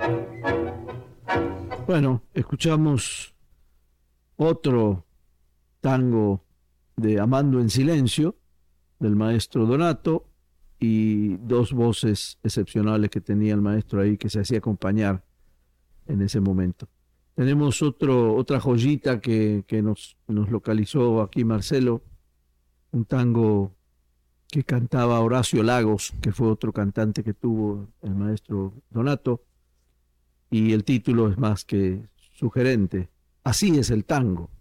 Bueno, escuchamos otro tango de Amando en Silencio, del maestro Donato, y dos voces excepcionales que tenía el maestro ahí que se hacía acompañar en ese momento. Tenemos otra joyita que nos localizó aquí Marcelo, un tango que cantaba Horacio Lagos, que fue otro cantante que tuvo el maestro Donato, y el título es más que sugerente. Así es el tango.